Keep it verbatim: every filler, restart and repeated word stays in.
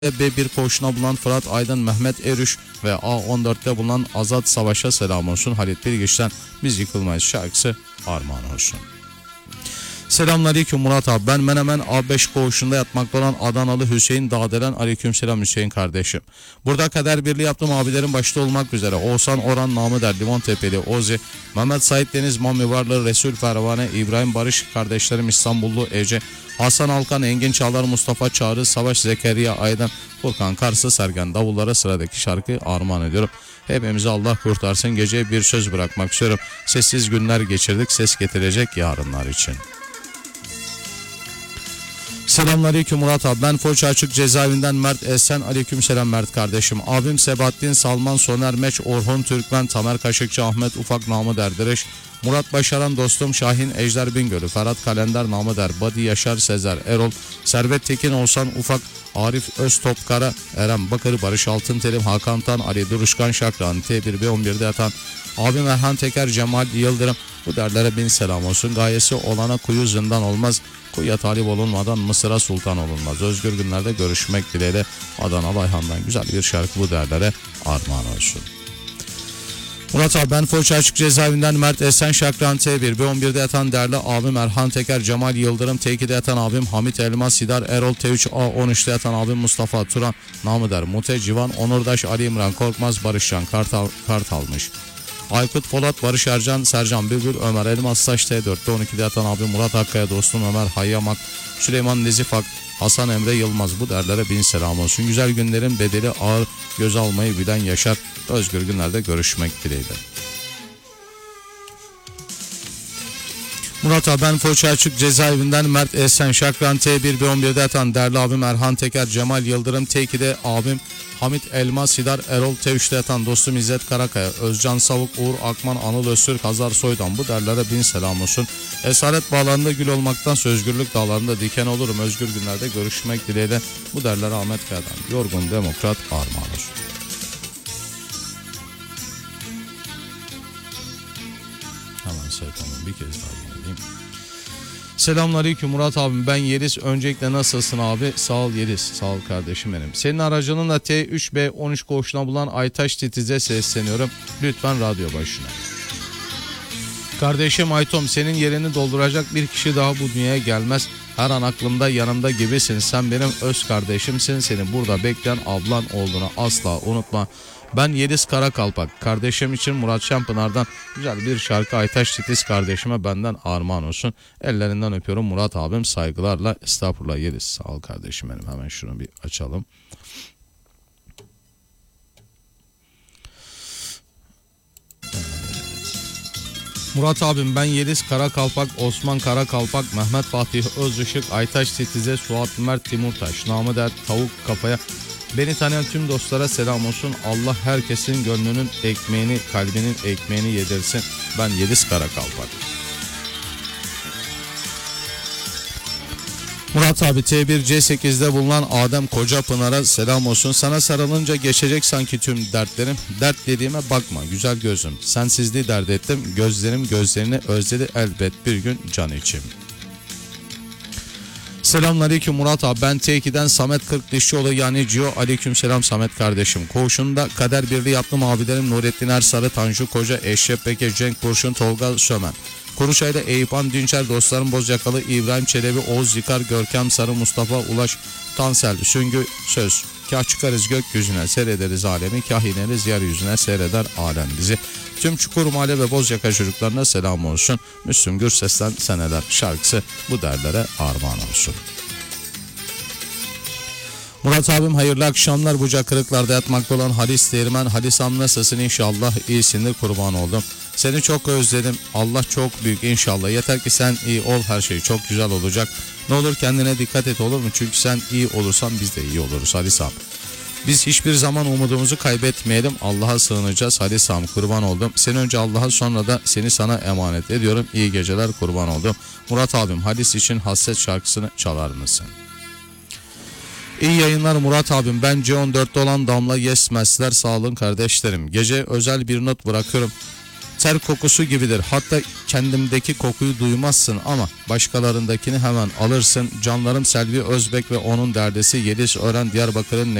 B bir koğuşuna bulunan Fırat Aydın, Mehmet Erüş ve A on dörtte bulunan Azat Savaş'a selam olsun. Halit Bilgiç'ten Biz Yıkılmayız şarkısı armağan olsun. Selamünaleyküm Murat abi. Ben Menemen A beş koğuşunda yatmakta olan Adanalı Hüseyin Dağdelen. Aleykümselam Hüseyin kardeşim. Burada kader birliği yaptığım abilerin başta olmak üzere Oğuzhan Orhan, Namı Der, Limon Tepeli, Ozi, Mehmet Sait Deniz, Mami Varlı, Resul Fervane, İbrahim Barış kardeşlerim, İstanbullu Ece, Hasan Alkan, Engin Çağlar, Mustafa Çağrı, Savaş Zekeriya Aydın, Furkan Karsı, Sergen Davullara sıradaki şarkı armağan ediyorum. Hepimizi Allah kurtarsın. Geceye bir söz bırakmak istiyorum. Sessiz günler geçirdik, ses getirecek yarınlar için. Selamünaleyküm Murat abi. Ben Foça Açık Cezaevinden Mert Esen. Aleykümselam Mert kardeşim. Abim Sebahattin Salman, Soner Meç, Orhun Türkmen, Tamer Kaşıkçı, Ahmet Ufak, Namı Derdireş, Murat Başaran dostum, Şahin Ejder Bingöl'ü, Ferhat Kalender, Namı Der, Badi Yaşar, Sezer Erol, Servet Tekin, Oğuzhan Ufak, Arif Öztopkara, Eren Bakır, Barış Altınterim, Hakan Tan, Ali Duruşkan Şakran, T bir B on birde yatan abim Erhan Teker, Cemal Yıldırım. Bu derlere bin selam olsun. Gayesi olana kuyu zindan olmaz. Kuyuya talip olunmadan Mısır'a sultan olunmaz. Özgür günlerde görüşmek dileğiyle Adana Ayhan'dan güzel bir şarkı bu derlere armağan olsun. Murat abi, ben Foça Açık Cezaevinden Mert Esen Şakran. T bir B on birde yatan değerli abim Erhan Teker, Cemal Yıldırım. T ikide yatan abim Hamit Elmas, Sidar Erol. T üç A on üçte yatan abim Mustafa Turan, Namı Der, Mute Civan, Onurdaş, Ali İmran Korkmaz, Barışcan Kartal, Kartalmış, Aykut Polat, Barış Ercan, Sercan Bülbül, Ömer Elmas Saç. T dörtte on ikide yatan abim Murat Akkaya dostum, Ömer Hayyamak, Süleyman Nezifak, Hasan Emre Yılmaz. Bu derlere bin selam olsun. Güzel günlerin bedeli ağır, göz almayı bilen yaşar. Özgür günlerde görüşmek dileğiyle. Murat abi, ben Foça Açık Cezaevinden Mert Esen Şakran. T bir B on birde yatan değerli abim Erhan Teker, Cemal Yıldırım. T ikide abim Hamit Elmas, Sidar Erol. T üçte yatan dostum İzzet Karakaya, Özcan Savuk, Uğur Akman, Anıl Öztürk, Hazar Soydan. Bu derlere bin selam olsun. Esaret bağlarında gül olmaktansa özgürlük dağlarında diken olurum. Özgür günlerde görüşmek dileğiyle. Bu derlere Ahmet Kaya'dan Yorgun Demokrat armağan olsun. Hemen sayfamı bir kez daha yenileyim. Selamünaleyküm Murat abim, ben Yeliz. Öncelikle nasılsın abi? Sağ ol Yeliz. Sağ ol kardeşim benim. Senin aracınınla T üç B on üç koğuşuna bulan Aytaş Titiz'e sesleniyorum. Lütfen radyo başına. Kardeşim Aytom, senin yerini dolduracak bir kişi daha bu dünyaya gelmez. Her an aklımda, yanımda gibisin. Sen benim öz kardeşimsin. Seni burada bekleyen ablan olduğunu asla unutma. Ben Yeliz Karakalpak. Kardeşim için Murat Şampınar'dan güzel bir şarkı Aytaş Titiz kardeşime benden armağan olsun. Ellerinden öpüyorum Murat abim, saygılarla. Estağfurullah Yeliz. Sağ ol kardeşim benim. Hemen şunu bir açalım. Murat abim, ben Yeliz Karakalpak, Osman Karakalpak, Mehmet Fatih Özışık, Aytaş Titiz'e, Suat Mert Timurtaş, Namı Der, Tavuk Kafaya. Beni tanıyan tüm dostlara selam olsun. Allah herkesin gönlünün ekmeğini, kalbinin ekmeğini yedirsin. Ben Yeliz Karakalpak. Murat abi, T bir C sekizde bulunan Adem Kocapınar'a selam olsun. Sana sarılınca geçecek sanki tüm dertlerim. Dert dediğime bakma güzel gözüm. Sensizliği dert ettim. Gözlerim gözlerini özledi elbet bir gün can içim. Selamünaleyküm Murat abi, ben T ikiden Samet Kırkdişçioğlu yani Cio. Aleykümselam Samet kardeşim. Koğuşunda kader birliği yaptım abilerim Nurettin Ersarı, Tanju Koca, Eşref Bekir, Cenk Kurşun, Tolga Sömen. Kuruşay'da Eyüphan Dünçer, dostlarım Bozyakalı, İbrahim Çelebi, Oğuz Yıkar, Görkem Sarı, Mustafa Ulaş, Tansel, Süngü Söz. Kah çıkarız gökyüzüne, seyrederiz alemi, kah ineriz yeryüzüne, seyreder alem bizi. Tüm Çukur Mahalle ve Bozyaka çocuklarına selam olsun. Müslüm Gürses'ten Seneler şarkısı bu derlere armağan olsun. Murat abim, hayırlı akşamlar. Bucak Kırıklar'da yatmakta olan Halis Değirmen. Halisam nasılsın? İnşallah iyisindir, kurban oldum. Seni çok özledim. Allah çok büyük inşallah. Yeter ki sen iyi ol, her şey çok güzel olacak. Ne olur kendine dikkat et, olur mu? Çünkü sen iyi olursan biz de iyi oluruz Halisam. Biz hiçbir zaman umudumuzu kaybetmeyelim. Allah'a sığınacağız Halisam, kurban oldum. Seni önce Allah'a, sonra da seni sana emanet ediyorum. İyi geceler, kurban oldum. Murat abim, Halis için Hasret şarkısını çalar mısın? İyi yayınlar Murat abim. Ben C on dörtte olan Damla Yesmezler, sağ olun kardeşlerim. Gece özel bir not bırakıyorum. ter kokusu gibidir. Hatta kendimdeki kokuyu duymazsın ama başkalarındakini hemen alırsın. Canlarım Selvi Özbek ve onun derdesi Yeliz Ören Diyarbakır'ın